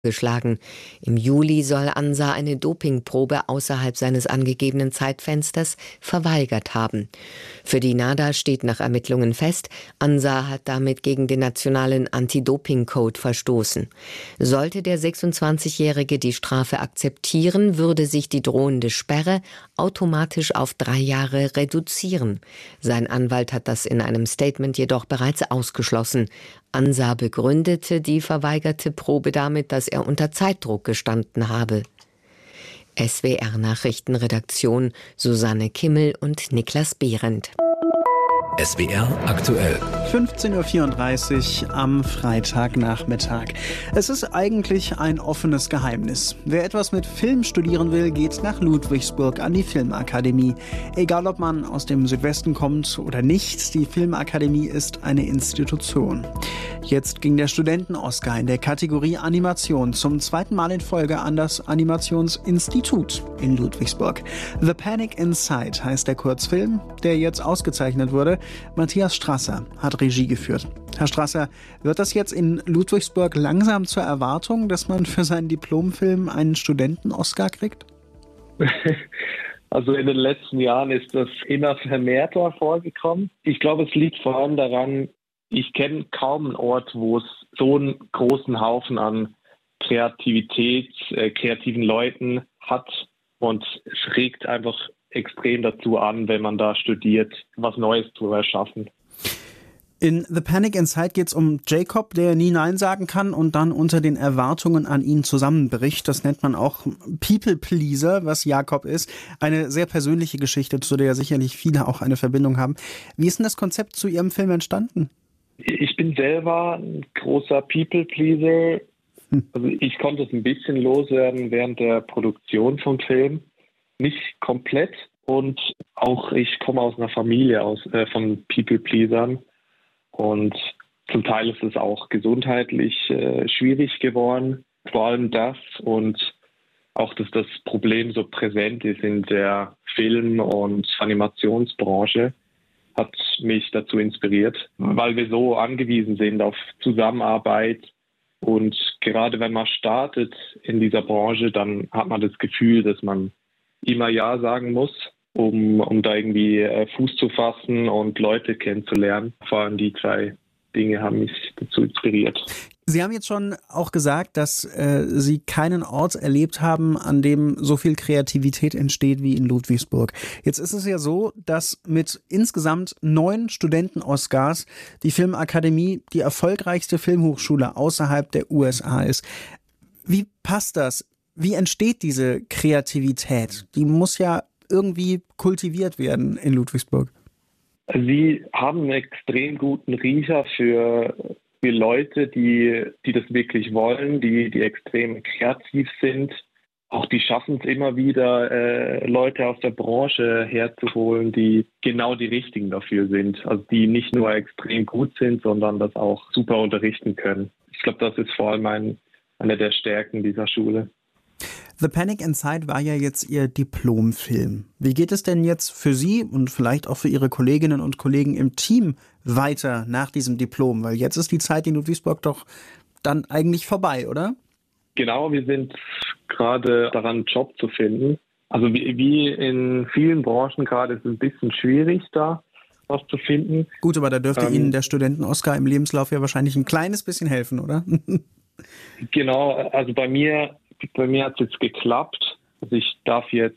geschlagen. Im Juli soll Ansa eine Dopingprobe außerhalb seines angegebenen Zeitfensters verweigert haben. Für die NADA steht nach Ermittlungen fest, Ansa hat damit gegen den nationalen Anti-Doping-Code verstoßen. Sollte der 26-Jährige die Strafe akzeptieren, würde sich die drohende Sperre automatisch auf 3 Jahre reduzieren. Sein Anwalt hat das in einem Statement jedoch bereits ausgeschlossen. Ansa begründete die verweigerte Probe damit, dass er unter Zeitdruck gestanden habe. SWR-Nachrichtenredaktion Susanne Kimmel und Niklas Behrendt. SWR aktuell. 15.34 Uhr am Freitagnachmittag. Es ist eigentlich ein offenes Geheimnis. Wer etwas mit Film studieren will, geht nach Ludwigsburg an die Filmakademie. Egal, ob man aus dem Südwesten kommt oder nicht, die Filmakademie ist eine Institution. Jetzt ging der Studenten-Oscar in der Kategorie Animation zum 2. Mal in Folge an das Animationsinstitut in Ludwigsburg. The Panic Inside heißt der Kurzfilm, der jetzt ausgezeichnet wurde. Matthias Strasser hat Regie geführt. Herr Strasser, wird das jetzt in Ludwigsburg langsam zur Erwartung, dass man für seinen Diplomfilm einen Studenten-Oscar kriegt? Also in den letzten Jahren ist das immer vermehrter vorgekommen. Ich glaube, es liegt vor allem daran, ich kenne kaum einen Ort, wo es so einen großen Haufen an kreativen Leuten hat. Und es regt einfach extrem dazu an, wenn man da studiert, was Neues zu erschaffen. In The Panic Inside geht es um Jacob, der nie Nein sagen kann und dann unter den Erwartungen an ihn zusammenbricht. Das nennt man auch People Pleaser, was Jakob ist. Eine sehr persönliche Geschichte, zu der sicherlich viele auch eine Verbindung haben. Wie ist denn das Konzept zu Ihrem Film entstanden? Ich bin selber ein großer People Pleaser. Also ich konnte es ein bisschen loswerden während der Produktion vom Film. Nicht komplett, und auch ich komme aus einer Familie von People-Pleasern, und zum Teil ist es auch gesundheitlich schwierig geworden. Vor allem das und auch, dass das Problem so präsent ist in der Film- und Animationsbranche, hat mich dazu inspiriert, weil wir so angewiesen sind auf Zusammenarbeit. Und gerade wenn man startet in dieser Branche, dann hat man das Gefühl, dass man immer Ja sagen muss, um da irgendwie Fuß zu fassen und Leute kennenzulernen. Vor allem die 2 Dinge haben mich dazu inspiriert. Sie haben jetzt schon auch gesagt, dass Sie keinen Ort erlebt haben, an dem so viel Kreativität entsteht wie in Ludwigsburg. Jetzt ist es ja so, dass mit insgesamt 9 Studenten-Oscars die Filmakademie die erfolgreichste Filmhochschule außerhalb der USA ist. Wie passt das? Wie entsteht diese Kreativität? Die muss ja irgendwie kultiviert werden in Ludwigsburg. Sie haben einen extrem guten Riecher für Leute, die das wirklich wollen, die extrem kreativ sind. Auch die schaffen es immer wieder, Leute aus der Branche herzuholen, die genau die Richtigen dafür sind. Also die nicht nur extrem gut sind, sondern das auch super unterrichten können. Ich glaube, das ist vor allem eine der Stärken dieser Schule. The Panic Inside war ja jetzt Ihr Diplomfilm. Wie geht es denn jetzt für Sie und vielleicht auch für Ihre Kolleginnen und Kollegen im Team weiter nach diesem Diplom? Weil jetzt ist die Zeit in Ludwigsburg doch dann eigentlich vorbei, oder? Genau, wir sind gerade daran, einen Job zu finden. Also wie in vielen Branchen gerade ist es ein bisschen schwierig, da was zu finden. Gut, aber da dürfte Ihnen der Studenten-Oscar im Lebenslauf ja wahrscheinlich ein kleines bisschen helfen, oder? Genau, also bei mir hat es jetzt geklappt. Also ich darf jetzt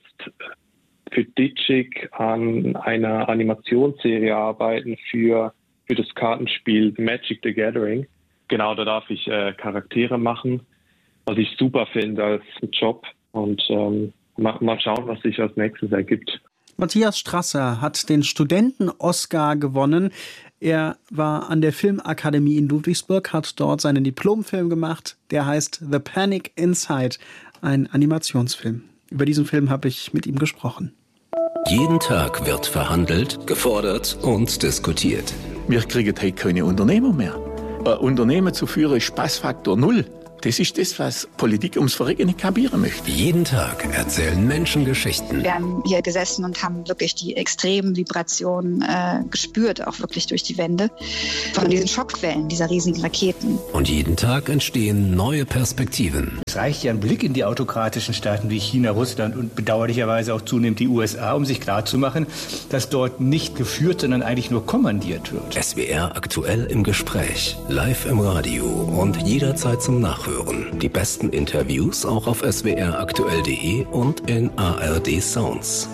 für Ditschig an einer Animationsserie arbeiten für das Kartenspiel Magic the Gathering. Genau, da darf ich Charaktere machen, was ich super finde als Job. Und mal schauen, was sich als nächstes ergibt. Matthias Strasser hat den Studenten-Oscar gewonnen. Er war an der Filmakademie in Ludwigsburg, hat dort seinen Diplomfilm gemacht. Der heißt The Panic Inside, ein Animationsfilm. Über diesen Film habe ich mit ihm gesprochen. Jeden Tag wird verhandelt, gefordert und diskutiert. Wir kriegen heute keine Unternehmer mehr. Ein Unternehmen zu führen ist Spaßfaktor 0. Das ist das, was Politik ums Verrecken nicht kapieren möchte. Jeden Tag erzählen Menschen Geschichten. Wir haben hier gesessen und haben wirklich die extremen Vibrationen gespürt, auch wirklich durch die Wände, von diesen Schockwellen dieser riesigen Raketen. Und jeden Tag entstehen neue Perspektiven. Es reicht ja ein Blick in die autokratischen Staaten wie China, Russland und bedauerlicherweise auch zunehmend die USA, um sich klarzumachen, dass dort nicht geführt, sondern eigentlich nur kommandiert wird. SWR aktuell im Gespräch, live im Radio und jederzeit zum Nachhören. Die besten Interviews auch auf swraktuell.de und in ARD Sounds.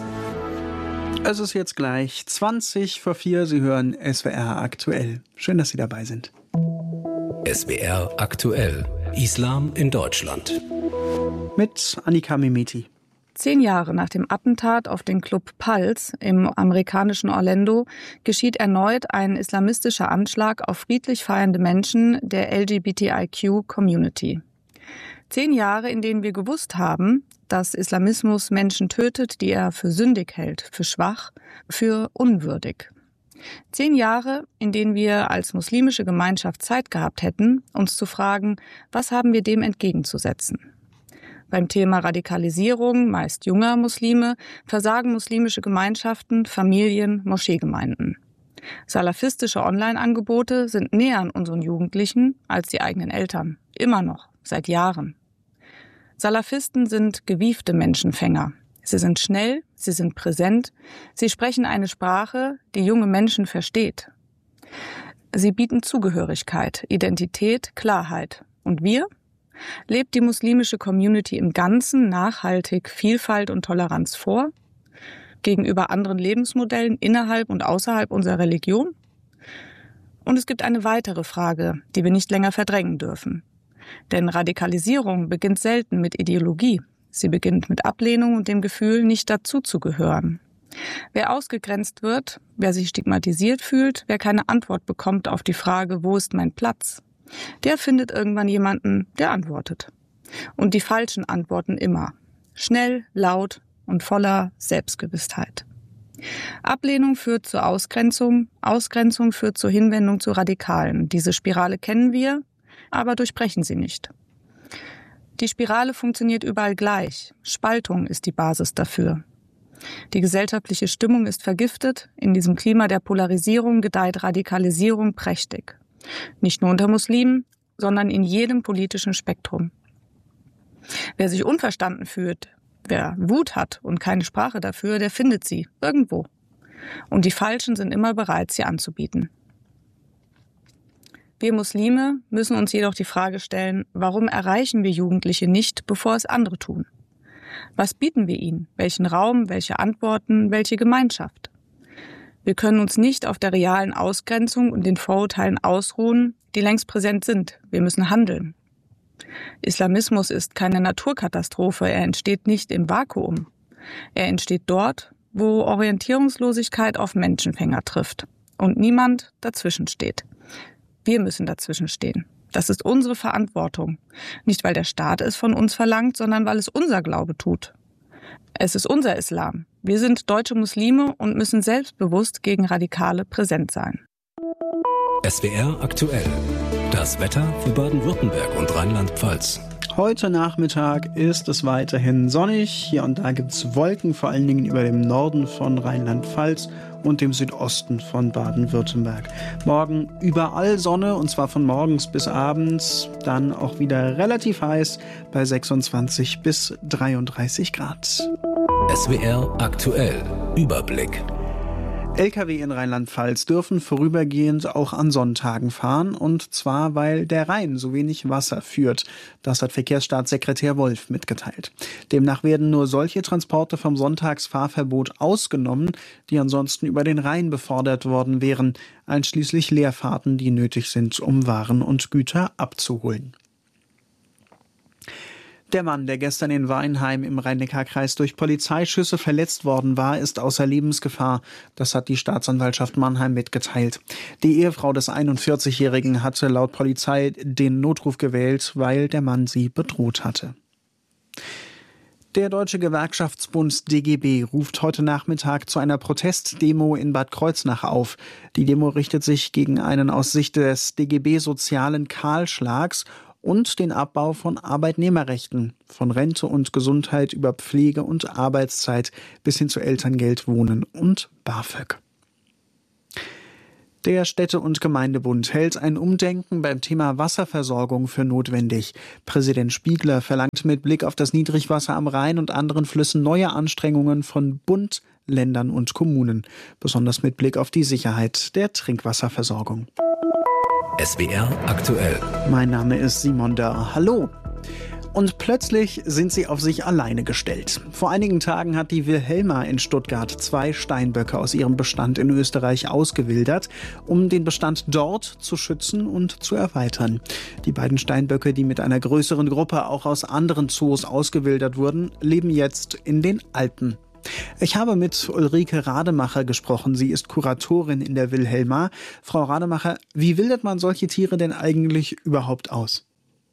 Es ist jetzt gleich 4:20. Sie hören SWR aktuell. Schön, dass Sie dabei sind. SWR aktuell. Islam in Deutschland. Mit Annika Mimeti. 10 Jahre nach dem Attentat auf den Club Pulse im amerikanischen Orlando geschieht erneut ein islamistischer Anschlag auf friedlich feiernde Menschen der LGBTIQ-Community. 10 Jahre, in denen wir gewusst haben, dass Islamismus Menschen tötet, die er für sündig hält, für schwach, für unwürdig. 10 Jahre, in denen wir als muslimische Gemeinschaft Zeit gehabt hätten, uns zu fragen, was haben wir dem entgegenzusetzen? Beim Thema Radikalisierung, meist junger Muslime, versagen muslimische Gemeinschaften, Familien, Moscheegemeinden. Salafistische Online-Angebote sind näher an unseren Jugendlichen als die eigenen Eltern. Immer noch, seit Jahren. Salafisten sind gewiefte Menschenfänger. Sie sind schnell, sie sind präsent, sie sprechen eine Sprache, die junge Menschen versteht. Sie bieten Zugehörigkeit, Identität, Klarheit. Und wir? Lebt die muslimische Community im Ganzen nachhaltig Vielfalt und Toleranz vor? Gegenüber anderen Lebensmodellen innerhalb und außerhalb unserer Religion? Und es gibt eine weitere Frage, die wir nicht länger verdrängen dürfen. Denn Radikalisierung beginnt selten mit Ideologie. Sie beginnt mit Ablehnung und dem Gefühl, nicht dazuzugehören. Wer ausgegrenzt wird, wer sich stigmatisiert fühlt, wer keine Antwort bekommt auf die Frage, wo ist mein Platz? Der findet irgendwann jemanden, der antwortet. Und die falschen Antworten immer. Schnell, laut und voller Selbstgewissheit. Ablehnung führt zur Ausgrenzung, Ausgrenzung führt zur Hinwendung zu Radikalen. Diese Spirale kennen wir, aber durchbrechen sie nicht. Die Spirale funktioniert überall gleich. Spaltung ist die Basis dafür. Die gesellschaftliche Stimmung ist vergiftet. In diesem Klima der Polarisierung gedeiht Radikalisierung prächtig. Nicht nur unter Muslimen, sondern in jedem politischen Spektrum. Wer sich unverstanden fühlt, wer Wut hat und keine Sprache dafür, der findet sie irgendwo. Und die Falschen sind immer bereit, sie anzubieten. Wir Muslime müssen uns jedoch die Frage stellen, warum erreichen wir Jugendliche nicht, bevor es andere tun? Was bieten wir ihnen? Welchen Raum, welche Antworten, welche Gemeinschaft? Wir können uns nicht auf der realen Ausgrenzung und den Vorurteilen ausruhen, die längst präsent sind. Wir müssen handeln. Islamismus ist keine Naturkatastrophe, er entsteht nicht im Vakuum. Er entsteht dort, wo Orientierungslosigkeit auf Menschenfänger trifft und niemand dazwischen steht. Wir müssen dazwischen stehen. Das ist unsere Verantwortung. Nicht, weil der Staat es von uns verlangt, sondern weil es unser Glaube tut. Es ist unser Islam. Wir sind deutsche Muslime und müssen selbstbewusst gegen Radikale präsent sein. SWR aktuell. Das Wetter für Baden-Württemberg und Rheinland-Pfalz. Heute Nachmittag ist es weiterhin sonnig. Hier und da gibt es Wolken, vor allen Dingen über dem Norden von Rheinland-Pfalz und dem Südosten von Baden-Württemberg. Morgen überall Sonne, und zwar von morgens bis abends. Dann auch wieder relativ heiß bei 26 bis 33 Grad. SWR aktuell. Überblick. Lkw in Rheinland-Pfalz dürfen vorübergehend auch an Sonntagen fahren, und zwar, weil der Rhein so wenig Wasser führt. Das hat Verkehrsstaatssekretär Wolf mitgeteilt. Demnach werden nur solche Transporte vom Sonntagsfahrverbot ausgenommen, die ansonsten über den Rhein befördert worden wären, einschließlich Leerfahrten, die nötig sind, um Waren und Güter abzuholen. Der Mann, der gestern in Weinheim im Rhein-Neckar-Kreis durch Polizeischüsse verletzt worden war, ist außer Lebensgefahr. Das hat die Staatsanwaltschaft Mannheim mitgeteilt. Die Ehefrau des 41-Jährigen hatte laut Polizei den Notruf gewählt, weil der Mann sie bedroht hatte. Der Deutsche Gewerkschaftsbund DGB ruft heute Nachmittag zu einer Protestdemo in Bad Kreuznach auf. Die Demo richtet sich gegen einen aus Sicht des DGB sozialen Kahlschlags und den Abbau von Arbeitnehmerrechten, von Rente und Gesundheit über Pflege und Arbeitszeit bis hin zu Elterngeld, Wohnen und BAföG. Der Städte- und Gemeindebund hält ein Umdenken beim Thema Wasserversorgung für notwendig. Präsident Spiegler verlangt mit Blick auf das Niedrigwasser am Rhein und anderen Flüssen neue Anstrengungen von Bund, Ländern und Kommunen, besonders mit Blick auf die Sicherheit der Trinkwasserversorgung. SWR aktuell. Mein Name ist Simon Dörr. Hallo. Und plötzlich sind sie auf sich alleine gestellt. Vor einigen Tagen hat die Wilhelma in Stuttgart 2 Steinböcke aus ihrem Bestand in Österreich ausgewildert, um den Bestand dort zu schützen und zu erweitern. Die beiden Steinböcke, die mit einer größeren Gruppe auch aus anderen Zoos ausgewildert wurden, leben jetzt in den Alpen. Ich habe mit Ulrike Rademacher gesprochen. Sie ist Kuratorin in der Wilhelma. Frau Rademacher, wie wildert man solche Tiere denn eigentlich überhaupt aus?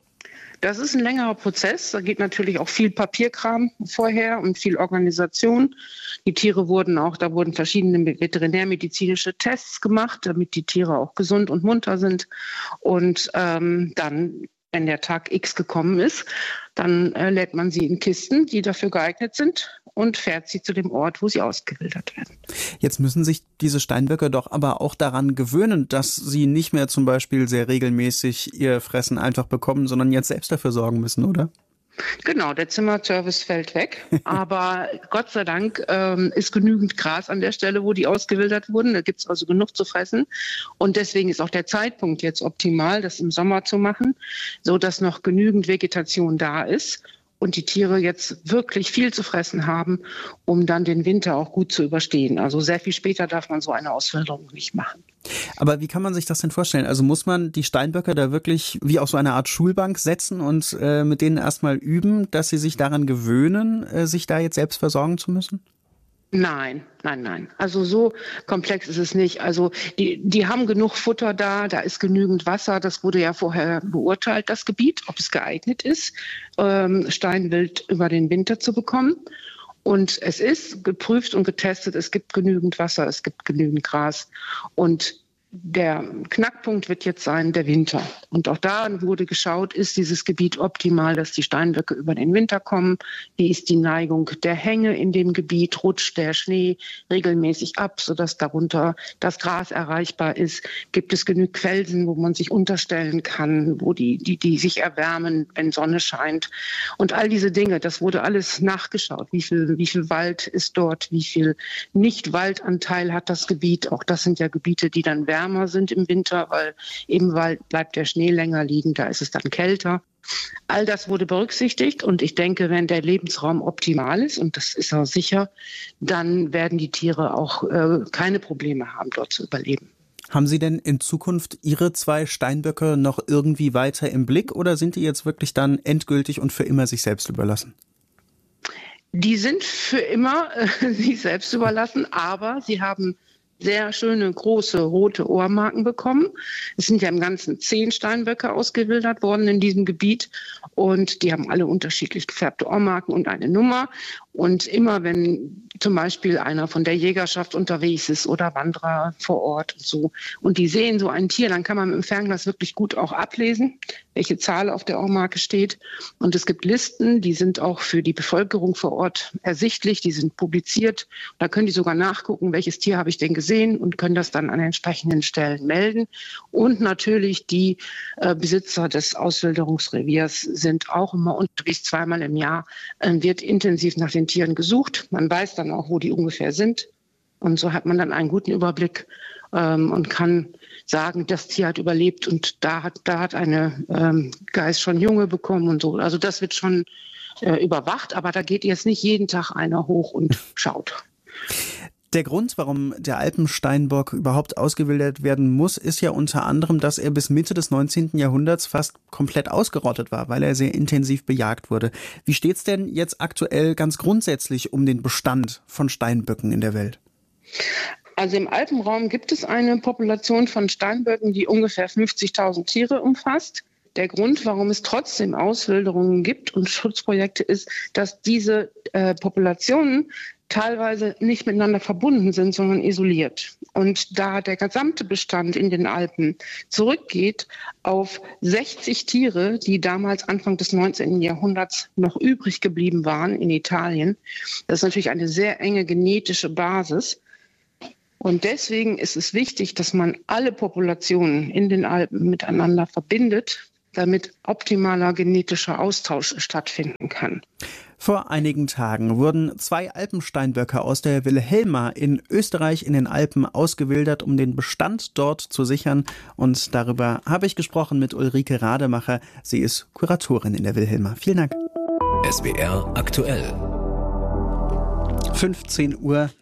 Das ist ein längerer Prozess. Da geht natürlich auch viel Papierkram vorher und viel Organisation. Die Tiere wurden verschiedene veterinärmedizinische Tests gemacht, damit die Tiere auch gesund und munter sind. Und dann, wenn der Tag X gekommen ist, dann lädt man sie in Kisten, die dafür geeignet sind, und fährt sie zu dem Ort, wo sie ausgewildert werden. Jetzt müssen sich diese Steinböcke doch aber auch daran gewöhnen, dass sie nicht mehr zum Beispiel sehr regelmäßig ihr Fressen einfach bekommen, sondern jetzt selbst dafür sorgen müssen, oder? Genau, der Zimmerservice fällt weg, aber Gott sei Dank ist genügend Gras an der Stelle, wo die ausgewildert wurden. Da gibt es also genug zu fressen und deswegen ist auch der Zeitpunkt jetzt optimal, das im Sommer zu machen, so dass noch genügend Vegetation da ist und die Tiere jetzt wirklich viel zu fressen haben, um dann den Winter auch gut zu überstehen. Also sehr viel später darf man so eine Auswilderung nicht machen. Aber wie kann man sich das denn vorstellen? Also muss man die Steinböcke da wirklich wie auf so eine Art Schulbank setzen und mit denen erstmal üben, dass sie sich daran gewöhnen, sich da jetzt selbst versorgen zu müssen? Nein. Also so komplex ist es nicht. Also die haben genug Futter da ist genügend Wasser. Das wurde ja vorher beurteilt, das Gebiet, ob es geeignet ist, Steinwild über den Winter zu bekommen. Und es ist geprüft und getestet, es gibt genügend Wasser, es gibt genügend Gras. Und der Knackpunkt wird jetzt sein, der Winter. Und auch da wurde geschaut, ist dieses Gebiet optimal, dass die Steinböcke über den Winter kommen? Wie ist die Neigung der Hänge in dem Gebiet? Rutscht der Schnee regelmäßig ab, sodass darunter das Gras erreichbar ist? Gibt es genug Felsen, wo man sich unterstellen kann, wo die sich erwärmen, wenn Sonne scheint? Und all diese Dinge, das wurde alles nachgeschaut. Wie viel Wald ist dort? Wie viel Nicht-Waldanteil hat das Gebiet? Auch das sind ja Gebiete, die dann wärmer sind im Winter, weil im Wald bleibt der Schnee länger liegen, da ist es dann kälter. All das wurde berücksichtigt und ich denke, wenn der Lebensraum optimal ist, und das ist auch sicher, dann werden die Tiere auch keine Probleme haben, dort zu überleben. Haben Sie denn in Zukunft Ihre 2 Steinböcke noch irgendwie weiter im Blick oder sind die jetzt wirklich dann endgültig und für immer sich selbst überlassen? Die sind für immer sich selbst überlassen, aber sie haben sehr schöne, große, rote Ohrmarken bekommen. Es sind ja im Ganzen 10 Steinböcke ausgewildert worden in diesem Gebiet und die haben alle unterschiedlich gefärbte Ohrmarken und eine Nummer. Und immer wenn zum Beispiel einer von der Jägerschaft unterwegs ist oder Wanderer vor Ort und so und die sehen so ein Tier, dann kann man mit dem Fernglas wirklich gut auch ablesen, welche Zahl auf der Ohrmarke steht. Und es gibt Listen, die sind auch für die Bevölkerung vor Ort ersichtlich, die sind publiziert. Da können die sogar nachgucken, welches Tier habe ich denn gesehen und können das dann an entsprechenden Stellen melden. Und natürlich die Besitzer des Auswilderungsreviers sind auch immer unterwegs, 2-mal im Jahr wird intensiv nach den Tieren gesucht. Man weiß dann auch, wo die ungefähr sind. Und so hat man dann einen guten Überblick und kann sagen, das Tier hat überlebt und da hat eine Geiß schon Junge bekommen und so. Also das wird schon überwacht, aber da geht jetzt nicht jeden Tag einer hoch und schaut. Der Grund, warum der Alpensteinbock überhaupt ausgewildert werden muss, ist ja unter anderem, dass er bis Mitte des 19. Jahrhunderts fast komplett ausgerottet war, weil er sehr intensiv bejagt wurde. Wie steht's denn jetzt aktuell ganz grundsätzlich um den Bestand von Steinböcken in der Welt? Also im Alpenraum gibt es eine Population von Steinböcken, die ungefähr 50.000 Tiere umfasst. Der Grund, warum es trotzdem Auswilderungen gibt und Schutzprojekte ist, dass diese Populationen teilweise nicht miteinander verbunden sind, sondern isoliert. Und da der gesamte Bestand in den Alpen zurückgeht auf 60 Tiere, die damals Anfang des 19. Jahrhunderts noch übrig geblieben waren in Italien, das ist natürlich eine sehr enge genetische Basis. Und deswegen ist es wichtig, dass man alle Populationen in den Alpen miteinander verbindet, damit optimaler genetischer Austausch stattfinden kann. Vor einigen Tagen wurden 2 Alpensteinböcke aus der Wilhelma in Österreich in den Alpen ausgewildert, um den Bestand dort zu sichern. Und darüber habe ich gesprochen mit Ulrike Rademacher. Sie ist Kuratorin in der Wilhelma. Vielen Dank. SWR aktuell. 15:49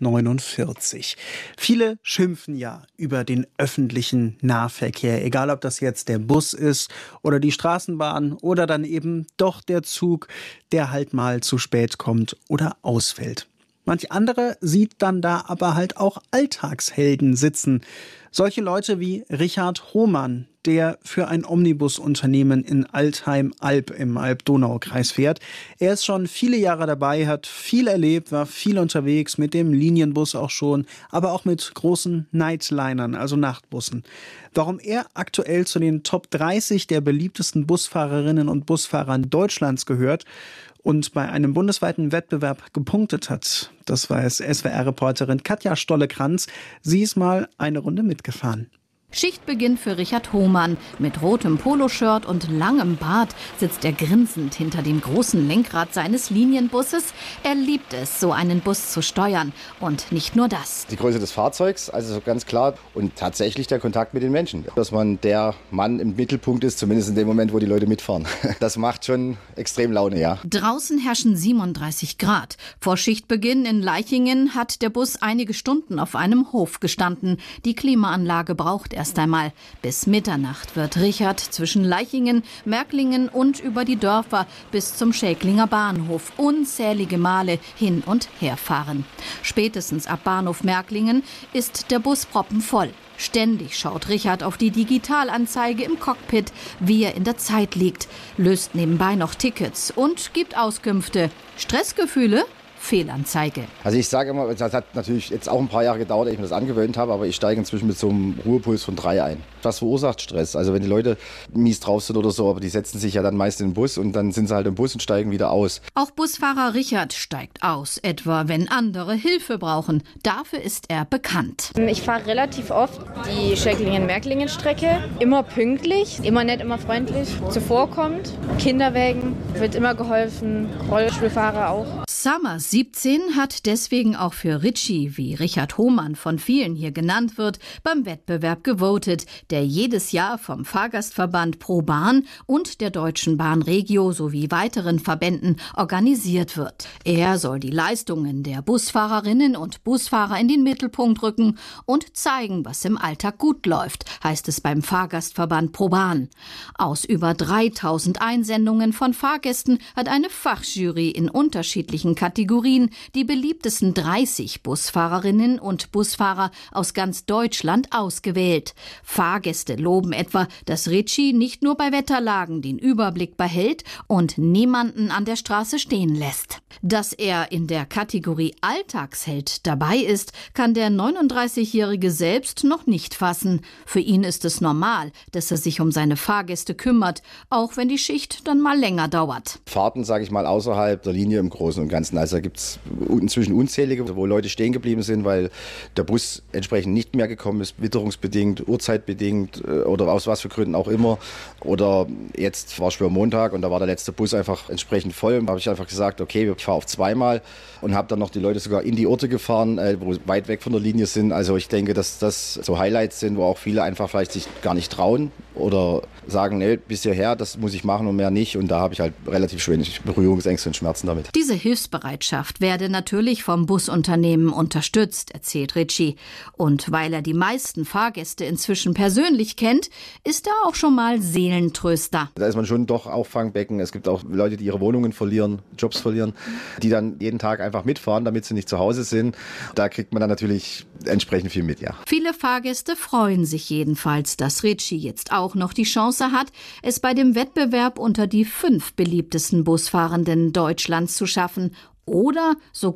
Uhr. Viele schimpfen ja über den öffentlichen Nahverkehr, egal ob das jetzt der Bus ist oder die Straßenbahn oder dann eben doch der Zug, der halt mal zu spät kommt oder ausfällt. Manch andere sieht dann da aber halt auch Alltagshelden sitzen. Solche Leute wie Richard Hohmann, der für ein Omnibusunternehmen in Altheim-Alb im Alb-Donau-Kreis fährt. Er ist schon viele Jahre dabei, hat viel erlebt, war viel unterwegs, mit dem Linienbus auch schon, aber auch mit großen Nightlinern, also Nachtbussen. Warum er aktuell zu den Top 30 der beliebtesten Busfahrerinnen und Busfahrern Deutschlands gehört und bei einem bundesweiten Wettbewerb gepunktet hat, das weiß SWR-Reporterin Katja Stolle-Kranz. Sie ist mal eine Runde mitgefahren. Schichtbeginn für Richard Hohmann. Mit rotem Poloshirt und langem Bart sitzt er grinsend hinter dem großen Lenkrad seines Linienbusses. Er liebt es, so einen Bus zu steuern. Und nicht nur das. Die Größe des Fahrzeugs, also ganz klar. Und tatsächlich der Kontakt mit den Menschen. Dass man der Mann im Mittelpunkt ist, zumindest in dem Moment, wo die Leute mitfahren. Das macht schon extrem Laune, ja. Draußen herrschen 37 Grad. Vor Schichtbeginn in Leichingen hat der Bus einige Stunden auf einem Hof gestanden. Die Klimaanlage braucht erst einmal. Bis Mitternacht wird Richard zwischen Leichingen, Märklingen und über die Dörfer bis zum Schäklinger Bahnhof unzählige Male hin und her fahren. Spätestens ab Bahnhof Märklingen ist der Bus proppenvoll. Ständig schaut Richard auf die Digitalanzeige im Cockpit, wie er in der Zeit liegt, löst nebenbei noch Tickets und gibt Auskünfte. Stressgefühle? Fehlanzeige. Also ich sage immer, das hat natürlich jetzt auch ein paar Jahre gedauert, ehe ich mir das angewöhnt habe, aber ich steige inzwischen mit so einem Ruhepuls von 3 ein. Das verursacht Stress. Also wenn die Leute mies drauf sind oder so, aber die setzen sich ja dann meist in den Bus und dann sind sie halt im Bus und steigen wieder aus. Auch Busfahrer Richard steigt aus, etwa wenn andere Hilfe brauchen. Dafür ist er bekannt. Ich fahre relativ oft die Schäklingen-Märklingen-Strecke. Immer pünktlich, immer nett, immer freundlich, zuvorkommt. Kinderwägen, wird immer geholfen, Rollstuhlfahrer auch. Summer 17 hat deswegen auch für Ritchie, wie Richard Hohmann von vielen hier genannt wird, beim Wettbewerb gewotet, der jedes Jahr vom Fahrgastverband ProBahn und der Deutschen Bahn Regio sowie weiteren Verbänden organisiert wird. Er soll die Leistungen der Busfahrerinnen und Busfahrer in den Mittelpunkt rücken und zeigen, was im Alltag gut läuft, heißt es beim Fahrgastverband ProBahn. Aus über 3000 Einsendungen von Fahrgästen hat eine Fachjury in unterschiedlichen Kategorien die beliebtesten 30 Busfahrerinnen und Busfahrer aus ganz Deutschland ausgewählt. Fahrgäste loben etwa, dass Ritchie nicht nur bei Wetterlagen den Überblick behält und niemanden an der Straße stehen lässt. Dass er in der Kategorie Alltagsheld dabei ist, kann der 39-Jährige selbst noch nicht fassen. Für ihn ist es normal, dass er sich um seine Fahrgäste kümmert, auch wenn die Schicht dann mal länger dauert. Fahrten, sage ich mal, außerhalb der Linie im Großen und Ganzen. Also da gibt es inzwischen unzählige, wo Leute stehen geblieben sind, weil der Bus entsprechend nicht mehr gekommen ist, witterungsbedingt, uhrzeitbedingt oder aus was für Gründen auch immer. Oder jetzt war Schwörmontag und da war der letzte Bus einfach entsprechend voll. Da habe ich einfach gesagt, okay, ich fahre auf zweimal und habe dann noch die Leute sogar in die Orte gefahren, wo weit weg von der Linie sind. Also ich denke, dass das so Highlights sind, wo auch viele einfach vielleicht sich gar nicht trauen oder sagen, nee, bis hierher, das muss ich machen und mehr nicht. Und da habe ich halt relativ wenig Berührungsängste und Schmerzen damit. Diese Hilfsbereitschaft werde natürlich vom Busunternehmen unterstützt, erzählt Ritchie. Und weil er die meisten Fahrgäste inzwischen persönlich kennt, ist er auch schon mal Seelentröster. Da ist man schon doch Auffangbecken. Es gibt auch Leute, die ihre Wohnungen verlieren, Jobs verlieren, die dann jeden Tag einfach mitfahren, damit sie nicht zu Hause sind. Da kriegt man dann natürlich entsprechend viel mit, ja. Viele Fahrgäste freuen sich jedenfalls, dass Ritchie jetzt auch noch die Chance hat, es bei dem Wettbewerb unter die 5 beliebtesten Busfahrenden Deutschlands zu schaffen oder sogar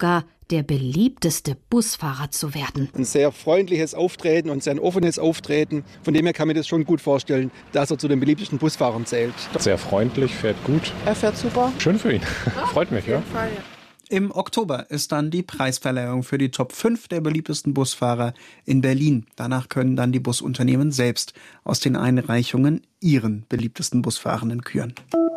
der beliebteste Busfahrer zu werden. Ein sehr freundliches Auftreten und sehr offenes Auftreten. Von dem her kann man das schon gut vorstellen, dass er zu den beliebtesten Busfahrern zählt. Sehr freundlich, fährt gut. Er fährt super. Schön für ihn. Freut mich, ja. Fall, ja. Im Oktober ist dann die Preisverleihung für die Top 5 der beliebtesten Busfahrer in Berlin. Danach können dann die Busunternehmen selbst aus den Einreichungen ihren beliebtesten Busfahrenden küren.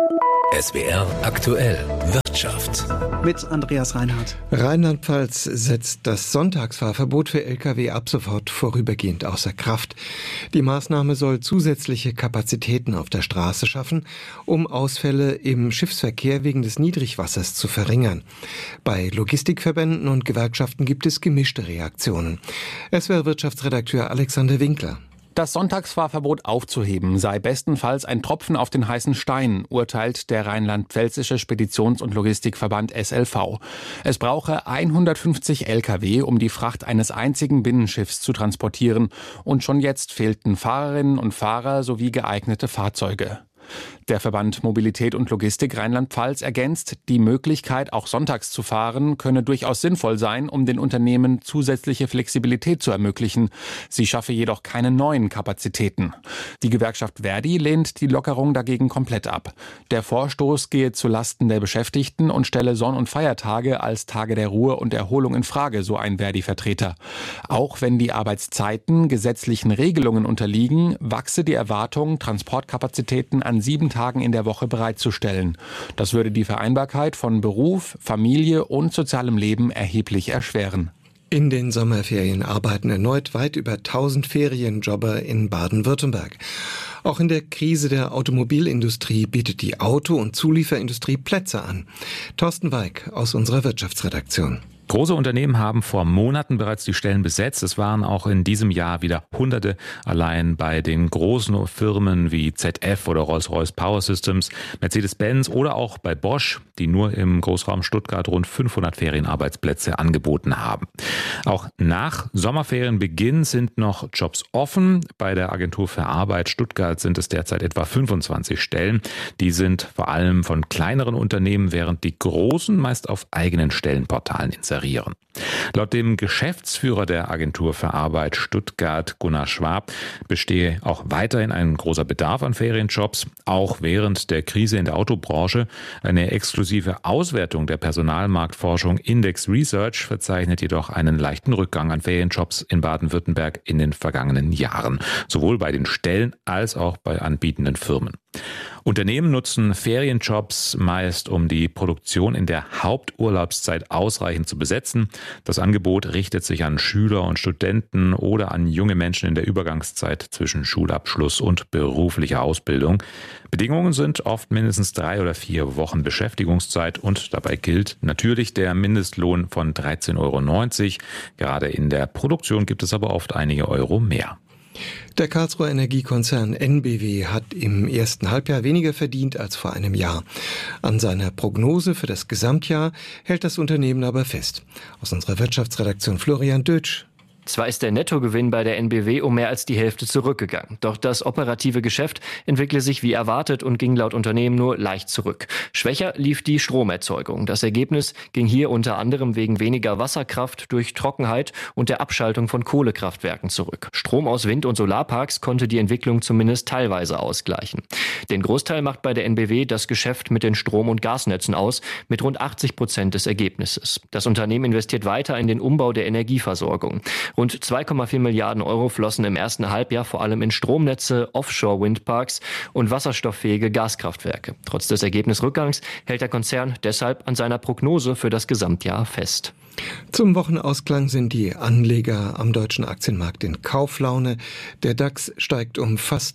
SWR aktuell Wirtschaft. Mit Andreas Reinhardt. Rheinland-Pfalz setzt das Sonntagsfahrverbot für Lkw ab sofort vorübergehend außer Kraft. Die Maßnahme soll zusätzliche Kapazitäten auf der Straße schaffen, um Ausfälle im Schiffsverkehr wegen des Niedrigwassers zu verringern. Bei Logistikverbänden und Gewerkschaften gibt es gemischte Reaktionen. SWR-Wirtschaftsredakteur Alexander Winkler. Das Sonntagsfahrverbot aufzuheben sei bestenfalls ein Tropfen auf den heißen Stein, urteilt der rheinland-pfälzische Speditions- und Logistikverband SLV. Es brauche 150 Lkw, um die Fracht eines einzigen Binnenschiffs zu transportieren. Und schon jetzt fehlten Fahrerinnen und Fahrer sowie geeignete Fahrzeuge. Der Verband Mobilität und Logistik Rheinland-Pfalz ergänzt, die Möglichkeit, auch sonntags zu fahren, könne durchaus sinnvoll sein, um den Unternehmen zusätzliche Flexibilität zu ermöglichen. Sie schaffe jedoch keine neuen Kapazitäten. Die Gewerkschaft Verdi lehnt die Lockerung dagegen komplett ab. Der Vorstoß gehe zulasten der Beschäftigten und stelle Sonn- und Feiertage als Tage der Ruhe und Erholung in Frage, so ein Verdi-Vertreter. Auch wenn die Arbeitszeiten gesetzlichen Regelungen unterliegen, wachse die Erwartung, Transportkapazitäten an 7 Tagen in der Woche bereitzustellen. Das würde die Vereinbarkeit von Beruf, Familie und sozialem Leben erheblich erschweren. In den Sommerferien arbeiten erneut weit über 1000 Ferienjobber in Baden-Württemberg. Auch in der Krise der Automobilindustrie bietet die Auto- und Zulieferindustrie Plätze an. Thorsten Weig aus unserer Wirtschaftsredaktion. Große Unternehmen haben vor Monaten bereits die Stellen besetzt. Es waren auch in diesem Jahr wieder Hunderte allein bei den großen Firmen wie ZF oder Rolls-Royce Power Systems, Mercedes-Benz oder auch bei Bosch, die nur im Großraum Stuttgart rund 500 Ferienarbeitsplätze angeboten haben. Auch nach Sommerferienbeginn sind noch Jobs offen. Bei der Agentur für Arbeit Stuttgart sind es derzeit etwa 25 Stellen. Die sind vor allem von kleineren Unternehmen, während die großen meist auf eigenen Stellenportalen inserieren. Laut dem Geschäftsführer der Agentur für Arbeit Stuttgart, Gunnar Schwab, bestehe auch weiterhin ein großer Bedarf an Ferienjobs, auch während der Krise in der Autobranche. Eine exklusive Auswertung der Personalmarktforschung Index Research verzeichnet jedoch einen leichten Rückgang an Ferienjobs in Baden-Württemberg in den vergangenen Jahren, sowohl bei den Stellen als auch bei anbietenden Firmen. Unternehmen nutzen Ferienjobs meist, um die Produktion in der Haupturlaubszeit ausreichend zu besetzen. Das Angebot richtet sich an Schüler und Studenten oder an junge Menschen in der Übergangszeit zwischen Schulabschluss und beruflicher Ausbildung. Bedingungen sind oft mindestens 3 oder 4 Wochen Beschäftigungszeit und dabei gilt natürlich der Mindestlohn von 13,90 €. Gerade in der Produktion gibt es aber oft einige Euro mehr. Der Karlsruher Energiekonzern NBW hat im ersten Halbjahr weniger verdient als vor einem Jahr. An seiner Prognose für das Gesamtjahr hält das Unternehmen aber fest. Aus unserer Wirtschaftsredaktion Florian Dötsch. Zwar ist der Nettogewinn bei der NBW um mehr als die Hälfte zurückgegangen, doch das operative Geschäft entwickle sich wie erwartet und ging laut Unternehmen nur leicht zurück. Schwächer lief die Stromerzeugung. Das Ergebnis ging hier unter anderem wegen weniger Wasserkraft durch Trockenheit und der Abschaltung von Kohlekraftwerken zurück. Strom aus Wind- und Solarparks konnte die Entwicklung zumindest teilweise ausgleichen. Den Großteil macht bei der NBW das Geschäft mit den Strom- und Gasnetzen aus, mit rund 80% des Ergebnisses. Das Unternehmen investiert weiter in den Umbau der Energieversorgung. Rund 2,4 Milliarden € flossen im ersten Halbjahr vor allem in Stromnetze, Offshore-Windparks und wasserstofffähige Gaskraftwerke. Trotz des Ergebnisrückgangs hält der Konzern deshalb an seiner Prognose für das Gesamtjahr fest. Zum Wochenausklang sind die Anleger am deutschen Aktienmarkt in Kauflaune. Der DAX steigt um fast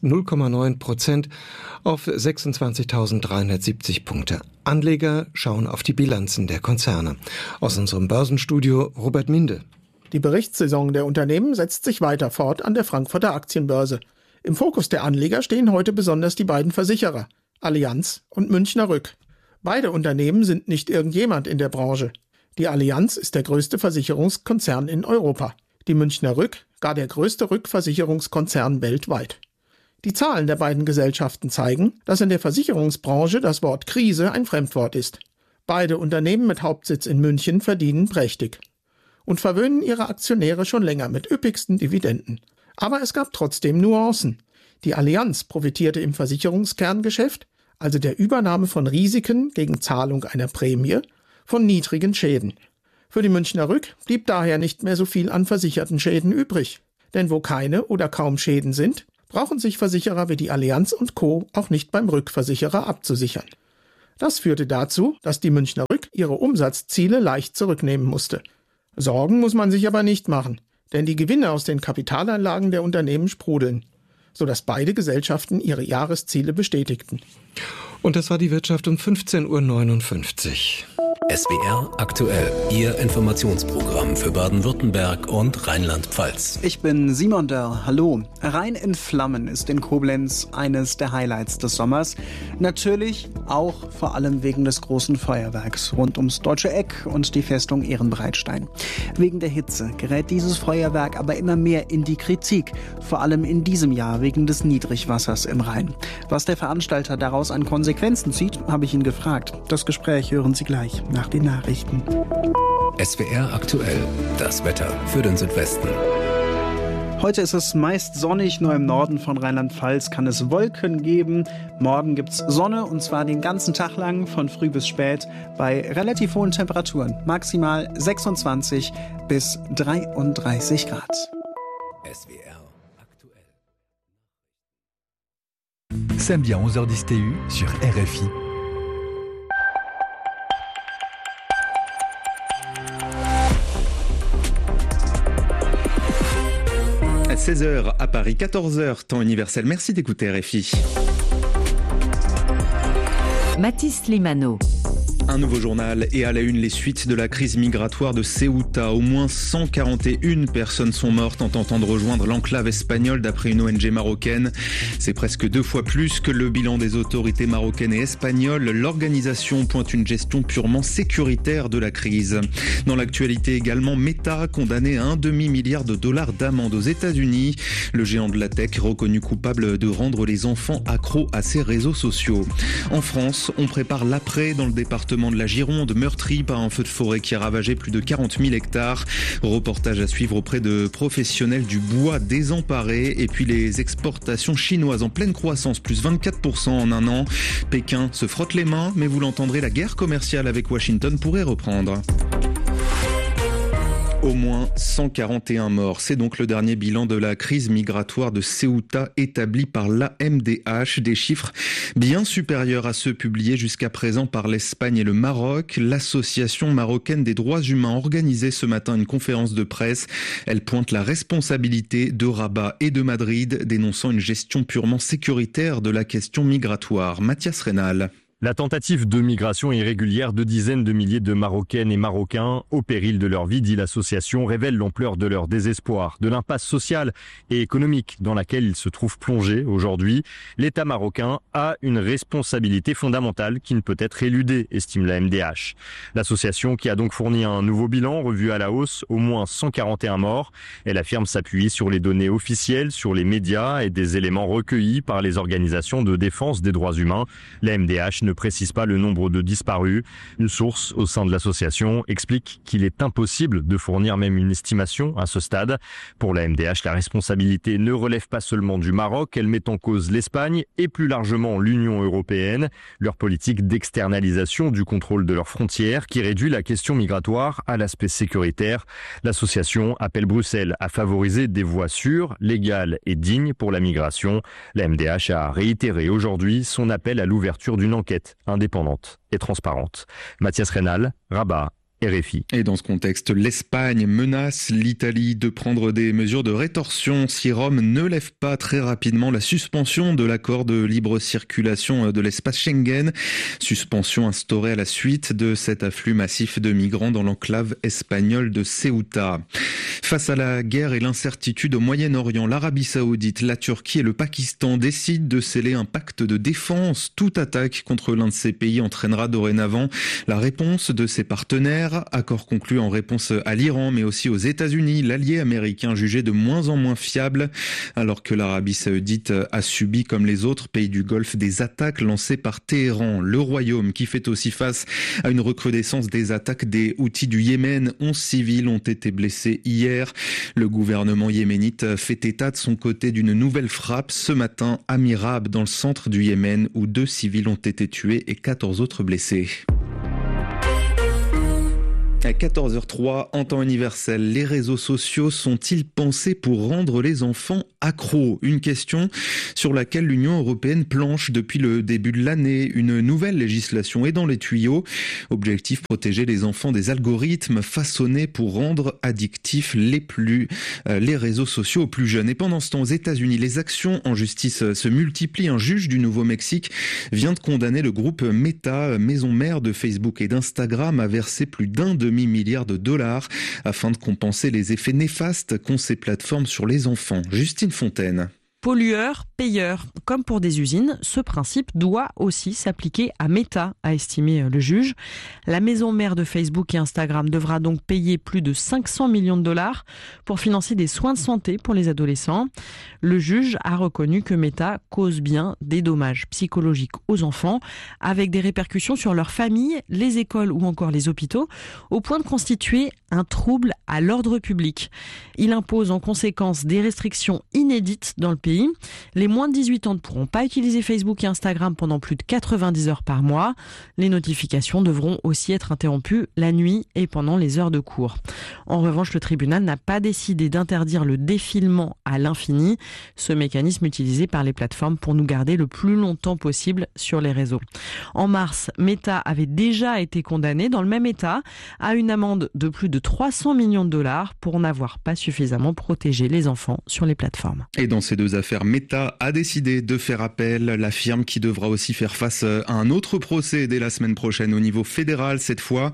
0,9% auf 26.370 Punkte. Anleger schauen auf die Bilanzen der Konzerne. Aus unserem Börsenstudio Robert Minde. Die Berichtssaison der Unternehmen setzt sich weiter fort an der Frankfurter Aktienbörse. Im Fokus der Anleger stehen heute besonders die beiden Versicherer, Allianz und Münchner Rück. Beide Unternehmen sind nicht irgendjemand in der Branche. Die Allianz ist der größte Versicherungskonzern in Europa. Die Münchner Rück gar der größte Rückversicherungskonzern weltweit. Die Zahlen der beiden Gesellschaften zeigen, dass in der Versicherungsbranche das Wort Krise ein Fremdwort ist. Beide Unternehmen mit Hauptsitz in München verdienen prächtig und verwöhnen ihre Aktionäre schon länger mit üppigsten Dividenden. Aber es gab trotzdem Nuancen. Die Allianz profitierte im Versicherungskerngeschäft, also der Übernahme von Risiken gegen Zahlung einer Prämie, von niedrigen Schäden. Für die Münchner Rück blieb daher nicht mehr so viel an versicherten Schäden übrig. Denn wo keine oder kaum Schäden sind, brauchen sich Versicherer wie die Allianz und Co. auch nicht beim Rückversicherer abzusichern. Das führte dazu, dass die Münchner Rück ihre Umsatzziele leicht zurücknehmen musste. Sorgen muss man sich aber nicht machen, denn die Gewinne aus den Kapitalanlagen der Unternehmen sprudeln, sodass beide Gesellschaften ihre Jahresziele bestätigten. Und das war die Wirtschaft um 15.59 Uhr. SWR aktuell, Ihr Informationsprogramm für Baden-Württemberg und Rheinland-Pfalz. Ich bin Simon Dörr. Hallo. Rhein in Flammen ist in Koblenz eines der Highlights des Sommers. Natürlich auch vor allem wegen des großen Feuerwerks rund ums Deutsche Eck und die Festung Ehrenbreitstein. Wegen der Hitze gerät dieses Feuerwerk aber immer mehr in die Kritik. Vor allem in diesem Jahr wegen des Niedrigwassers im Rhein. Was der Veranstalter daraus an Konsequenzen zieht, habe ich ihn gefragt. Das Gespräch hören Sie gleich nach den Nachrichten. SWR aktuell, das Wetter für den Südwesten. Heute ist es meist sonnig, nur im Norden von Rheinland-Pfalz kann es Wolken geben. Morgen gibt es Sonne und zwar den ganzen Tag lang, von früh bis spät, bei relativ hohen Temperaturen. Maximal 26 bis 33 Grad. SWR aktuell. Samedi à 11h10 TU sur RFI. À 16h à Paris, 14h, temps universel. Merci d'écouter RFI. Mathis Limano. Un nouveau journal et à la une les suites de la crise migratoire de Ceuta. Au moins 141 personnes sont mortes en tentant de rejoindre l'enclave espagnole d'après une ONG marocaine. C'est presque 2 fois plus que le bilan des autorités marocaines et espagnoles. L'organisation pointe une gestion purement sécuritaire de la crise. Dans l'actualité également, Meta condamné à $1,5 milliard d'amende aux États-Unis. Le géant de la tech reconnu coupable de rendre les enfants accros à ses réseaux sociaux. En France, on prépare l'après dans le département de la Gironde, meurtri par un feu de forêt qui a ravagé plus de 40 000 hectares. Reportage à suivre auprès de professionnels du bois désemparés. Et puis les exportations chinoises en pleine croissance, plus 24% en un an. Pékin se frotte les mains, mais vous l'entendrez, la guerre commerciale avec Washington pourrait reprendre. Au moins 141 morts. C'est donc le dernier bilan de la crise migratoire de Ceuta établi par l'AMDH. Des chiffres bien supérieurs à ceux publiés jusqu'à présent par l'Espagne et le Maroc. L'Association marocaine des droits humains a organisé ce matin une conférence de presse. Elle pointe la responsabilité de Rabat et de Madrid, dénonçant une gestion purement sécuritaire de la question migratoire. Mathias Reynal. La tentative de migration irrégulière de dizaines de milliers de Marocaines et Marocains au péril de leur vie, dit l'association, révèle l'ampleur de leur désespoir, de l'impasse sociale et économique dans laquelle ils se trouvent plongés aujourd'hui. L'État marocain a une responsabilité fondamentale qui ne peut être éludée, estime la MDH. L'association, qui a donc fourni un nouveau bilan revu à la hausse, au moins 141 morts. Elle affirme s'appuyer sur les données officielles, sur les médias et des éléments recueillis par les organisations de défense des droits humains. La MDH ne précise pas le nombre de disparus. Une source au sein de l'association explique qu'il est impossible de fournir même une estimation à ce stade. Pour la MDH, la responsabilité ne relève pas seulement du Maroc, elle met en cause l'Espagne et plus largement l'Union européenne. Leur politique d'externalisation du contrôle de leurs frontières qui réduit la question migratoire à l'aspect sécuritaire. L'association appelle Bruxelles à favoriser des voies sûres, légales et dignes pour la migration. La MDH a réitéré aujourd'hui son appel à l'ouverture d'une enquête indépendante et transparente. Mathias Reynal, Rabat, RFI. Et dans ce contexte, l'Espagne menace l'Italie de prendre des mesures de rétorsion si Rome ne lève pas très rapidement la suspension de l'accord de libre circulation de l'espace Schengen. Suspension instaurée à la suite de cet afflux massif de migrants dans l'enclave espagnole de Ceuta. Face à la guerre et l'incertitude au Moyen-Orient, l'Arabie Saoudite, la Turquie et le Pakistan décident de sceller un pacte de défense. Toute attaque contre l'un de ces pays entraînera dorénavant la réponse de ses partenaires. nucléaire, accord conclu en réponse à l'Iran, mais aussi aux États-Unis, l'allié américain jugé de moins en moins fiable, alors que l'Arabie saoudite a subi, comme les autres pays du Golfe, des attaques lancées par Téhéran. Le Royaume, qui fait aussi face à une recrudescence des attaques des Houthis du Yémen. 11 civils ont été blessés hier. Le gouvernement yéménite fait état de son côté d'une nouvelle frappe ce matin à Mirab, dans le centre du Yémen, où 2 civils ont été tués et 14 autres blessés. À 14h03, en temps universel, les réseaux sociaux sont-ils pensés pour rendre les enfants accros ? Une question sur laquelle l'Union européenne planche depuis le début de l'année. Une nouvelle législation est dans les tuyaux. Objectif, protéger les enfants des algorithmes façonnés pour rendre addictifs les réseaux sociaux aux plus jeunes. Et pendant ce temps, aux États-Unis, les actions en justice se multiplient. Un juge du Nouveau-Mexique vient de condamner le groupe Meta, maison mère de Facebook et d'Instagram, à verser plus d'un demi-milliard de dollars afin de compenser les effets néfastes qu'ont ces plateformes sur les enfants. Justine Fontaine. Pollueur, payeur. Comme pour des usines, ce principe doit aussi s'appliquer à Meta, a estimé le juge. La maison mère de Facebook et Instagram devra donc payer plus de 500 millions de dollars pour financer des soins de santé pour les adolescents. Le juge a reconnu que Meta cause bien des dommages psychologiques aux enfants, avec des répercussions sur leur famille, les écoles ou encore les hôpitaux, au point de constituer un trouble à l'ordre public. Il impose en conséquence des restrictions inédites dans le pays. Les moins de 18 ans ne pourront pas utiliser Facebook et Instagram pendant plus de 90 heures par mois. Les notifications devront aussi être interrompues la nuit et pendant les heures de cours. En revanche, le tribunal n'a pas décidé d'interdire le défilement à l'infini, ce mécanisme utilisé par les plateformes pour nous garder le plus longtemps possible sur les réseaux. En mars, Meta avait déjà été condamné dans le même état à une amende de plus de 300 millions de dollars pour n'avoir pas suffisamment protégé les enfants sur les plateformes. Et dans ces deux affaires, Meta a décidé de faire appel. La firme qui devra aussi faire face à un autre procès dès la semaine prochaine au niveau fédéral. Cette fois,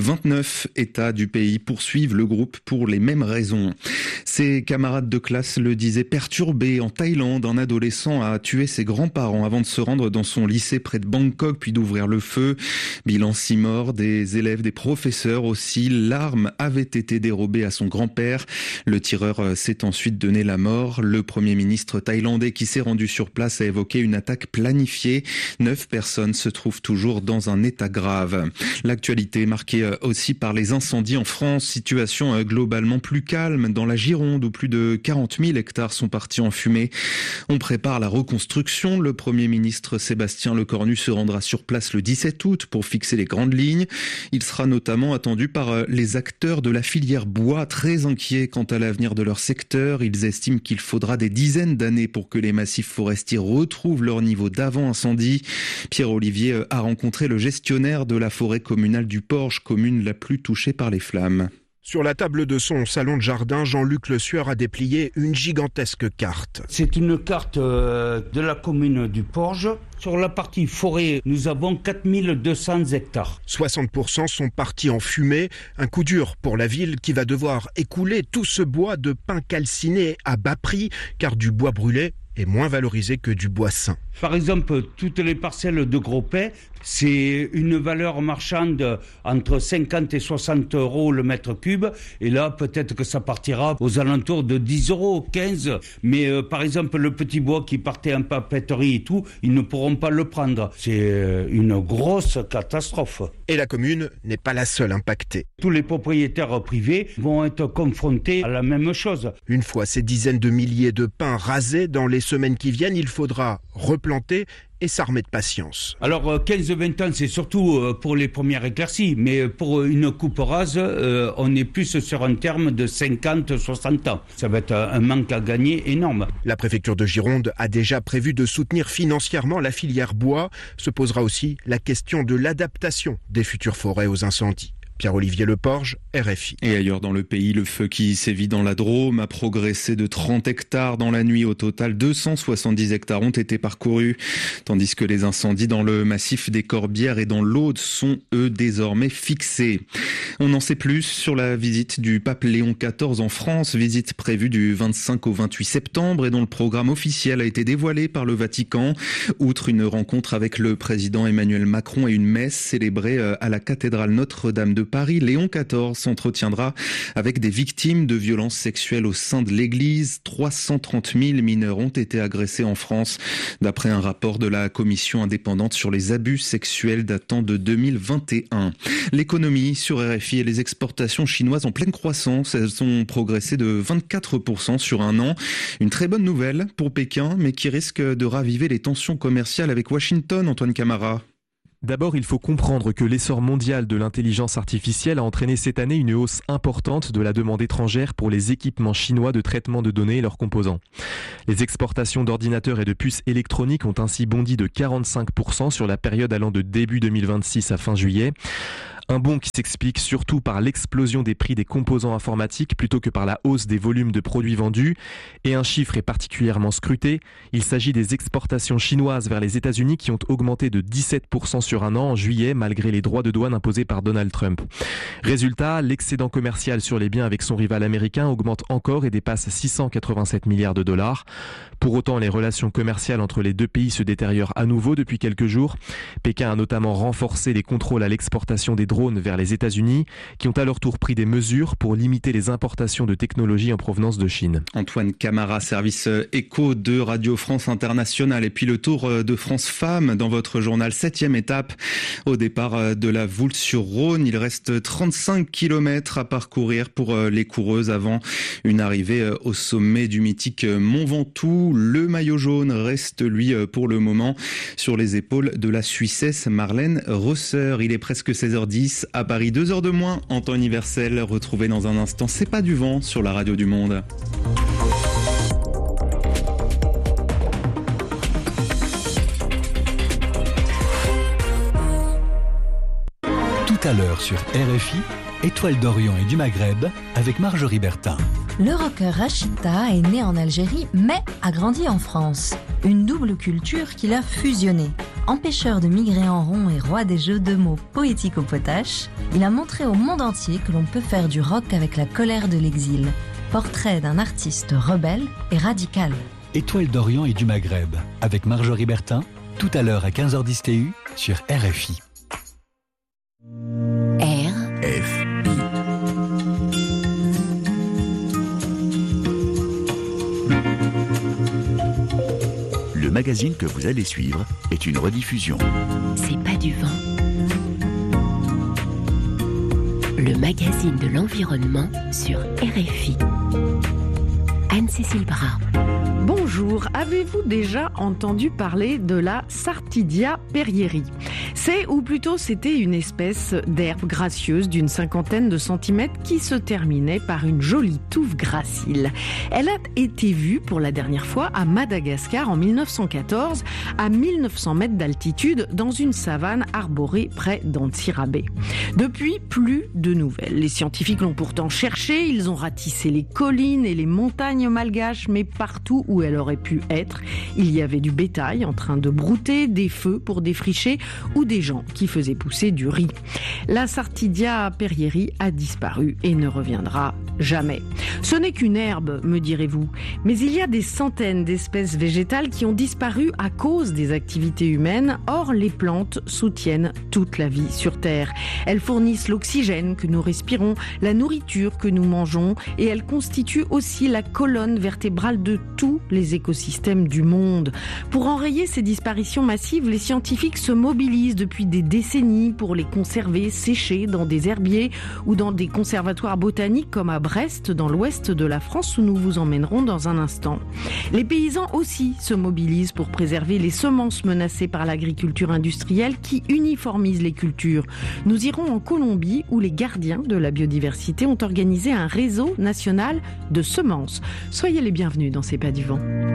29 États du pays poursuivent le groupe pour les mêmes raisons. Ses camarades de classe le disaient perturbé. En Thaïlande, un adolescent a tué ses grands-parents avant de se rendre dans son lycée près de Bangkok, puis d'ouvrir le feu. Bilan 6 morts, des élèves, des professeurs aussi. L'arme avait été dérobée à son grand-père. Le tireur s'est ensuite donné la mort. Le premier ministre thaïlandais qui s'est rendu sur place a évoqué une attaque planifiée. 9 personnes se trouvent toujours dans un état grave. L'actualité marquée aussi par les incendies en France. Situation globalement plus calme dans la Gironde où plus de 40 000 hectares sont partis en fumée. On prépare la reconstruction. Le Premier ministre Sébastien Lecornu se rendra sur place le 17 août pour fixer les grandes lignes. Il sera notamment attendu par les acteurs de la filière bois, très inquiets quant à l'avenir de leur secteur. Ils estiment qu'il faudra des dizaines d'années pour que les massifs forestiers retrouvent leur niveau d'avant incendie. Pierre-Olivier a rencontré le gestionnaire de la forêt communale du Porge, commune la plus touchée par les flammes. Sur la table de son salon de jardin, Jean-Luc Le Sueur a déplié une gigantesque carte. C'est une carte de la commune du Porge. Sur la partie forêt, nous avons 4200 hectares. 60% sont partis en fumée. Un coup dur pour la ville qui va devoir écouler tout ce bois de pin calciné à bas prix, car du bois brûlé est moins valorisé que du bois sain. Par exemple, toutes les parcelles de gros pins, c'est une valeur marchande entre 50 et 60 euros le mètre cube. Et là, peut-être que ça partira aux alentours de 10 euros, 15. Mais par exemple, le petit bois qui partait en papeterie et tout, ils ne pourront pas le prendre. C'est une grosse catastrophe. Et la commune n'est pas la seule impactée. Tous les propriétaires privés vont être confrontés à la même chose. Une fois ces dizaines de milliers de pins rasés, dans les semaines qui viennent, il faudra replanter et s'armer de patience. Alors 15-20 ans, c'est surtout pour les premières éclaircies, mais pour une coupe rase, on est plus sur un terme de 50-60 ans. Ça va être un manque à gagner énorme. La préfecture de Gironde a déjà prévu de soutenir financièrement la filière bois. Se posera aussi la question de l'adaptation des futures forêts aux incendies. Pierre-Olivier Leporge, RFI. Et ailleurs dans le pays, le feu qui sévit dans la Drôme a progressé de 30 hectares dans la nuit. Au total, 270 hectares ont été parcourus, tandis que les incendies dans le massif des Corbières et dans l'Aude sont, eux, désormais fixés. On en sait plus sur la visite du pape Léon XIV en France, visite prévue du 25 au 28 septembre et dont le programme officiel a été dévoilé par le Vatican. Outre une rencontre avec le président Emmanuel Macron et une messe célébrée à la cathédrale Notre-Dame de Paris, Léon XIV s'entretiendra avec des victimes de violences sexuelles au sein de l'Église. 330 000 mineurs ont été agressés en France, d'après un rapport de la commission indépendante sur les abus sexuels datant de 2021. L'économie sur RFI et les exportations chinoises en pleine croissance. Elles ont progressé de 24% sur un an. Une très bonne nouvelle pour Pékin, mais qui risque de raviver les tensions commerciales avec Washington, Antoine Camara. D'abord, il faut comprendre que l'essor mondial de l'intelligence artificielle a entraîné cette année une hausse importante de la demande étrangère pour les équipements chinois de traitement de données et leurs composants. Les exportations d'ordinateurs et de puces électroniques ont ainsi bondi de 45% sur la période allant de début 2026 à fin juillet. Un bond qui s'explique surtout par l'explosion des prix des composants informatiques plutôt que par la hausse des volumes de produits vendus. Et un chiffre est particulièrement scruté. Il s'agit des exportations chinoises vers les États-Unis qui ont augmenté de 17% sur un an en juillet malgré les droits de douane imposés par Donald Trump. Résultat, l'excédent commercial sur les biens avec son rival américain augmente encore et dépasse 687 milliards de dollars. Pour autant, les relations commerciales entre les deux pays se détériorent à nouveau depuis quelques jours. Pékin a notamment renforcé les contrôles à l'exportation des drones vers les États-Unis, qui ont à leur tour pris des mesures pour limiter les importations de technologies en provenance de Chine. Antoine Camara, service écho de Radio France Internationale. Et puis le Tour de France Femmes dans votre journal, 7e étape au départ de la Voulte-sur-Rhône. Il reste 35 km à parcourir pour les coureuses avant une arrivée au sommet du mythique Mont Ventoux. Le maillot jaune reste, lui, pour le moment, sur les épaules de la Suissesse Marlène Rosser. Il est presque 16h10 à Paris, 2 heures de moins en temps universel. Retrouvez dans un instant C'est pas du vent sur la radio du Monde. Tout à l'heure sur RFI, Étoile d'Orient et du Maghreb avec Marjorie Bertin. Le rocker Rachita est né en Algérie mais a grandi en France. Une double culture qu'il a fusionnée. Empêcheur de migrer en rond et roi des jeux de mots poétiques au potache, il a montré au monde entier que l'on peut faire du rock avec la colère de l'exil. Portrait d'un artiste rebelle et radical. Étoile d'Orient et du Maghreb avec Marjorie Bertin, tout à l'heure à 15h10 TU sur RFI. Le magazine que vous allez suivre est une rediffusion. C'est pas du vent. Le magazine de l'environnement sur RFI. Anne-Cécile Bras. Bonjour, avez-vous déjà entendu parler de la Sartidia perrieri ? C'est, ou plutôt c'était une espèce d'herbe gracieuse d'une 50aine de centimètres qui se terminait par une jolie touffe gracile. Elle a été vue pour la dernière fois à Madagascar en 1914 à 1900 mètres d'altitude dans une savane arborée près d'Antsirabe. Depuis, plus de nouvelles. Les scientifiques l'ont pourtant cherchée, ils ont ratissé les collines et les montagnes malgaches, mais partout où elle aurait pu être, il y avait du bétail en train de brouter, des feux pour défricher ou des gens qui faisaient pousser du riz. La Sartidia perrieri a disparu et ne reviendra jamais. Ce n'est qu'une herbe, me direz-vous, mais il y a des centaines d'espèces végétales qui ont disparu à cause des activités humaines. Or, les plantes soutiennent toute la vie sur Terre. Elles fournissent l'oxygène que nous respirons, la nourriture que nous mangeons, et elles constituent aussi la colonne vertébrale de tous les écosystèmes du monde. Pour enrayer ces disparitions massives, les scientifiques se mobilisent depuis des décennies pour les conserver séchés dans des herbiers ou dans des conservatoires botaniques comme à Brest, dans l'ouest de la France, où nous vous emmènerons dans un instant. Les paysans aussi se mobilisent pour préserver les semences menacées par l'agriculture industrielle qui uniformise les cultures. Nous irons en Colombie où les gardiens de la biodiversité ont organisé un réseau national de semences. Soyez les bienvenus dans C'est pas du vent.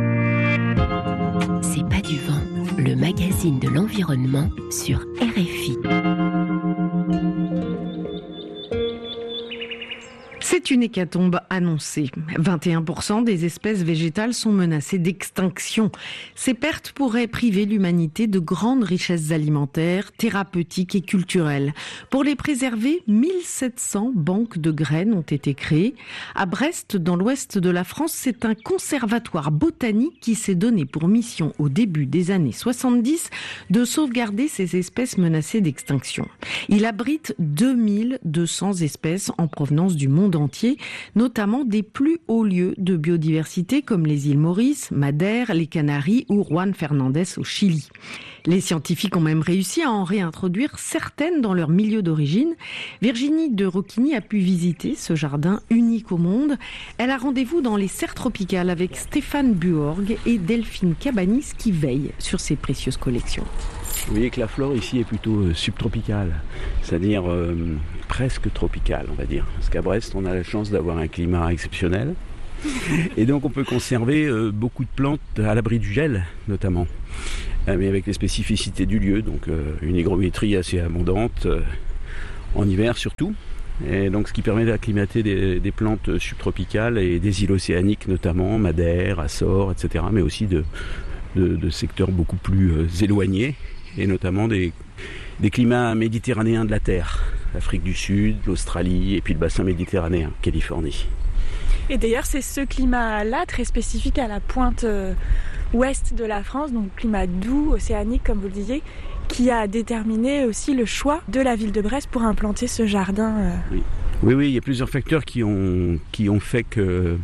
C'est pas du vent, le magazine de l'environnement sur RFI. C'est une hécatombe annoncée. 21% des espèces végétales sont menacées d'extinction. Ces pertes pourraient priver l'humanité de grandes richesses alimentaires, thérapeutiques et culturelles. Pour les préserver, 1700 banques de graines ont été créées. À Brest, dans l'ouest de la France, c'est un conservatoire botanique qui s'est donné pour mission au début des années 70 de sauvegarder ces espèces menacées d'extinction. Il abrite 2200 espèces en provenance du monde entier, notamment des plus hauts lieux de biodiversité comme les îles Maurice, Madère, les Canaries ou Juan Fernandez au Chili. Les scientifiques ont même réussi à en réintroduire certaines dans leur milieu d'origine. Virginie de Roquigny a pu visiter ce jardin unique au monde. Elle a rendez-vous dans les serres tropicales avec Stéphane Buorg et Delphine Cabanis qui veillent sur ces précieuses collections. Vous voyez que la flore ici est plutôt subtropicale, c'est-à-dire presque tropicale, on va dire. Parce qu'à Brest, on a la chance d'avoir un climat exceptionnel. Et donc on peut conserver beaucoup de plantes à l'abri du gel, notamment. Mais avec les spécificités du lieu, donc une hygrométrie assez abondante, en hiver surtout. Et donc ce qui permet d'acclimater des plantes subtropicales et des îles océaniques, notamment Madère, Açores, etc. Mais aussi de secteurs beaucoup plus éloignés. Et notamment des climats méditerranéens de la Terre, l'Afrique du Sud, l'Australie et puis le bassin méditerranéen, Californie. Et d'ailleurs, c'est ce climat-là, très spécifique à la pointe ouest de la France, donc climat doux, océanique, comme vous le disiez, qui a déterminé aussi le choix de la ville de Brest pour implanter ce jardin. Oui, il y a plusieurs facteurs qui ont fait que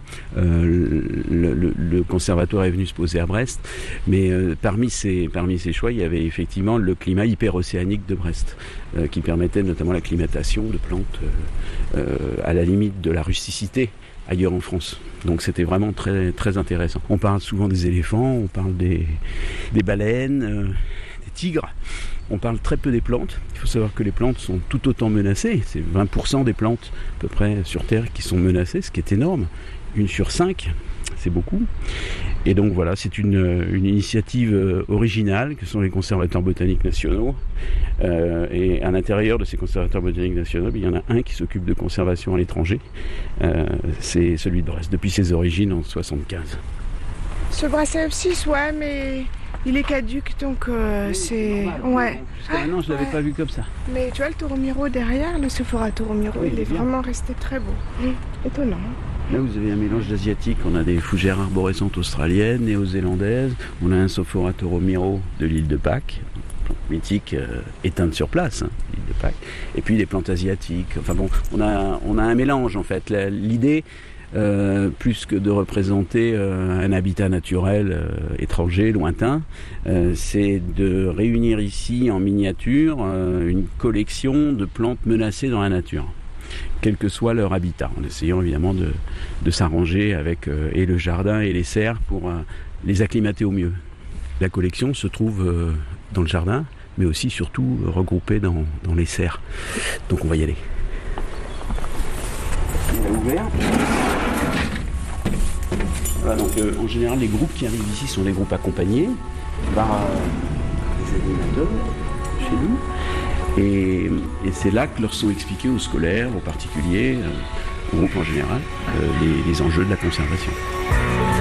le conservatoire est venu se poser à Brest. Mais parmi ces choix, il y avait effectivement le climat hyperocéanique de Brest, qui permettait notamment l'acclimatation de plantes à la limite de la rusticité ailleurs en France. Donc c'était vraiment très, très intéressant. On parle souvent des éléphants, on parle des baleines, des tigres. On parle très peu des plantes. Il faut savoir que les plantes sont tout autant menacées. C'est 20% des plantes à peu près sur Terre qui sont menacées, ce qui est énorme. 1 sur 5, c'est beaucoup. Et donc voilà, c'est une initiative originale que sont les conservateurs botaniques nationaux. Et à l'intérieur de ces conservateurs botaniques nationaux, il y en a un qui s'occupe de conservation à l'étranger. C'est celui de Brest, depuis ses origines en 1975. Ce bracelet F6, ouais, mais il est caduque, donc c'est... Ouais. Maintenant, je ne l'avais pas vu comme ça. Mais tu vois le taureau miro derrière, le Sephora taureau miro, il est vraiment resté très beau. Étonnant. Là, vous avez un mélange d'asiatiques. On a des fougères arborescentes australiennes, néo-zélandaises. On a un Sephora taureau miro de l'île de Pâques, plante mythique éteinte sur place, l'île de Pâques. Et puis des plantes asiatiques. Enfin bon, on a un mélange en fait. L'idée, plus que de représenter un habitat naturel étranger, lointain, c'est de réunir ici en miniature une collection de plantes menacées dans la nature, quel que soit leur habitat, en essayant évidemment de s'arranger avec et le jardin et les serres pour les acclimater au mieux. La collection se trouve dans le jardin, mais aussi surtout regroupée dans les serres. Donc on va y aller. On l'a ouvert. Voilà, donc en général les groupes qui arrivent ici sont des groupes accompagnés par des animateurs chez nous. Et c'est là que leur sont expliqués aux scolaires, aux particuliers, aux groupes en général, les enjeux de la conservation.